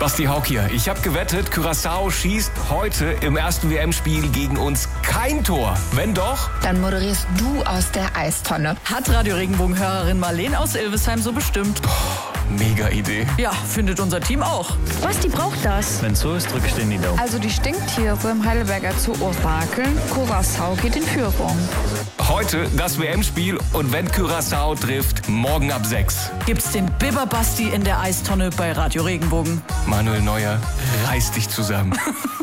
Basti Hauck hier. Ich habe gewettet, Curaçao schießt heute im ersten WM-Spiel gegen uns kein Tor. Wenn doch, dann moderierst du aus der Eistonne. Hat Radio Regenbogen-Hörerin Marlene aus Ilvesheim so bestimmt. mega Idee. Ja, findet unser Team auch. Basti braucht das. Wenn so ist, drücke ich den die Daumen. Also die Stinktiere im Heidelberger Zoo orakeln. Curaçao geht in Führung. Heute das WM-Spiel und wenn Curaçao trifft, morgen ab 6. Gibt's den Bibber Basti in der Eistonne bei Radio Regenbogen. Manuel Neuer, reiß dich zusammen.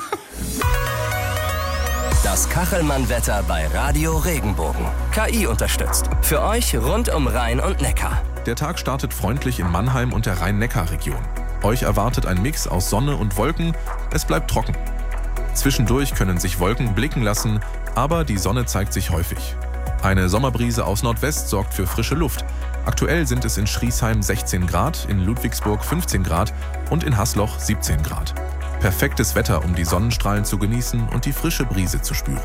Das Kachelmann-Wetter bei Radio Regenbogen. KI unterstützt. Für euch rund um Rhein und Neckar. Der Tag startet freundlich in Mannheim und der Rhein-Neckar-Region. Euch erwartet ein Mix aus Sonne und Wolken. Es bleibt trocken. Zwischendurch können sich Wolken blicken lassen, aber die Sonne zeigt sich häufig. Eine Sommerbrise aus Nordwest sorgt für frische Luft. Aktuell sind es in Schriesheim 16 Grad, in Ludwigsburg 15 Grad und in Hasloch 17 Grad. Perfektes Wetter, um die Sonnenstrahlen zu genießen und die frische Brise zu spüren.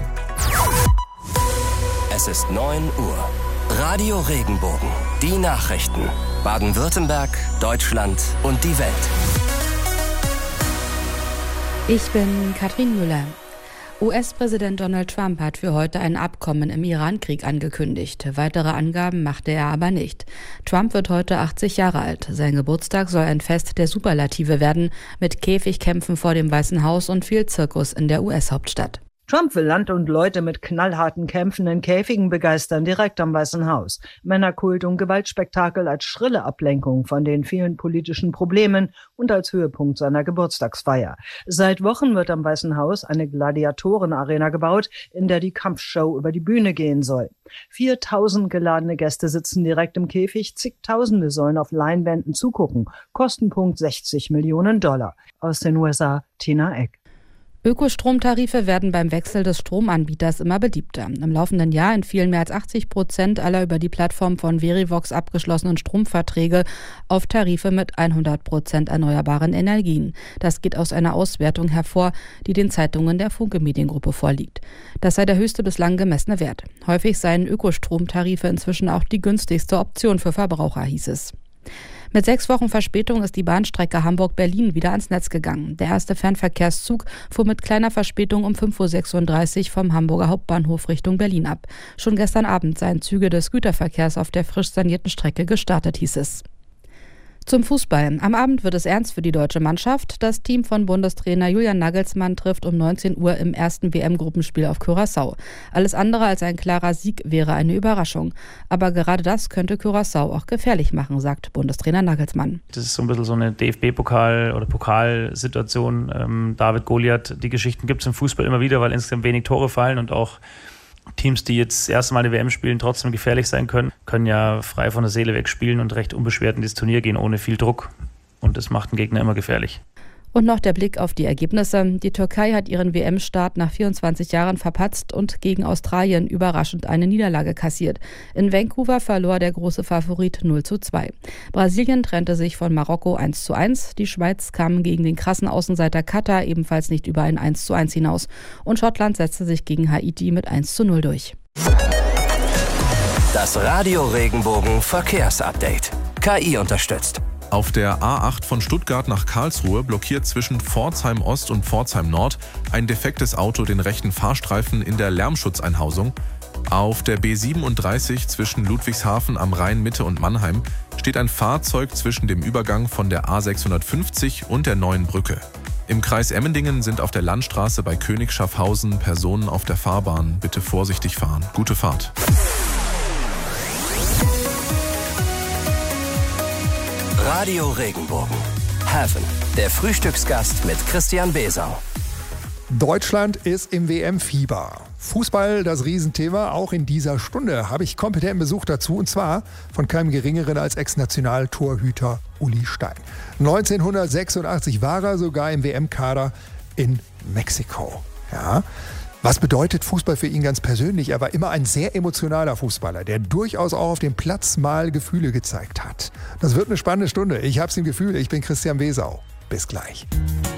Es ist 9 Uhr. Radio Regenbogen. Die Nachrichten. Baden-Württemberg, Deutschland und die Welt. Ich bin Katrin Müller. US-Präsident Donald Trump hat für heute ein Abkommen im Iran-Krieg angekündigt. Weitere Angaben machte er aber nicht. Trump wird heute 80 Jahre alt. Sein Geburtstag soll ein Fest der Superlative werden, mit Käfigkämpfen vor dem Weißen Haus und viel Zirkus in der US-Hauptstadt. Trump will Land und Leute mit knallharten Kämpfen in Käfigen begeistern, direkt am Weißen Haus. Männerkult und Gewaltspektakel als schrille Ablenkung von den vielen politischen Problemen und als Höhepunkt seiner Geburtstagsfeier. Seit Wochen wird am Weißen Haus eine Gladiatorenarena gebaut, in der die Kampfshow über die Bühne gehen soll. 4.000 geladene Gäste sitzen direkt im Käfig, zigtausende sollen auf Leinwänden zugucken. Kostenpunkt $60 Millionen. Aus den USA, Tina Eck. Ökostromtarife werden beim Wechsel des Stromanbieters immer beliebter. Im laufenden Jahr entfielen mehr als 80% aller über die Plattform von Verivox abgeschlossenen Stromverträge auf Tarife mit 100% erneuerbaren Energien. Das geht aus einer Auswertung hervor, die den Zeitungen der Funke Mediengruppe vorliegt. Das sei der höchste bislang gemessene Wert. Häufig seien Ökostromtarife inzwischen auch die günstigste Option für Verbraucher, hieß es. Mit 6 Wochen Verspätung ist die Bahnstrecke Hamburg-Berlin wieder ans Netz gegangen. Der erste Fernverkehrszug fuhr mit kleiner Verspätung um 5.36 Uhr vom Hamburger Hauptbahnhof Richtung Berlin ab. Schon gestern Abend seien Züge des Güterverkehrs auf der frisch sanierten Strecke gestartet, hieß es. Zum Fußball. Am Abend wird es ernst für die deutsche Mannschaft. Das Team von Bundestrainer Julian Nagelsmann trifft um 19 Uhr im ersten WM-Gruppenspiel auf Curaçao. Alles andere als ein klarer Sieg wäre eine Überraschung. Aber gerade das könnte Curaçao auch gefährlich machen, sagt Bundestrainer Nagelsmann. Das ist so ein bisschen so eine DFB-Pokal- oder Pokalsituation. David Goliath, die Geschichten gibt es im Fußball immer wieder, weil insgesamt wenig Tore fallen und auch Teams, die jetzt das erste Mal eine WM spielen, trotzdem gefährlich sein können ja frei von der Seele weg spielen und recht unbeschwert in das Turnier gehen, ohne viel Druck. Und das macht den Gegner immer gefährlich. Und noch der Blick auf die Ergebnisse. Die Türkei hat ihren WM-Start nach 24 Jahren verpatzt und gegen Australien überraschend eine Niederlage kassiert. In Vancouver verlor der große Favorit 0:2. Brasilien trennte sich von Marokko 1:1. Die Schweiz kam gegen den krassen Außenseiter Katar ebenfalls nicht über ein 1:1 hinaus. Und Schottland setzte sich gegen Haiti mit 1:0 durch. Das Radio Regenbogen Verkehrsupdate. KI unterstützt. Auf der A8 von Stuttgart nach Karlsruhe blockiert zwischen Pforzheim Ost und Pforzheim Nord ein defektes Auto den rechten Fahrstreifen in der Lärmschutzeinhausung. Auf der B37 zwischen Ludwigshafen am Rhein Mitte und Mannheim steht ein Fahrzeug zwischen dem Übergang von der A650 und der Neuen Brücke. Im Kreis Emmendingen sind auf der Landstraße bei König Schaffhausen Personen auf der Fahrbahn. Bitte vorsichtig fahren. Gute Fahrt. Radio Regenbogen. Heaven. Der Frühstücksgast mit Christian Besau. Deutschland ist im WM-Fieber. Fußball, das Riesenthema. Auch in dieser Stunde habe ich kompetenten Besuch dazu. Und zwar von keinem Geringeren als Ex-Nationaltorhüter Uli Stein. 1986 war er sogar im WM-Kader in Mexiko. Ja. Was bedeutet Fußball für ihn ganz persönlich? Er war immer ein sehr emotionaler Fußballer, der durchaus auch auf dem Platz mal Gefühle gezeigt hat. Das wird eine spannende Stunde. Ich hab's im Gefühl, ich bin Christian Besau. Bis gleich.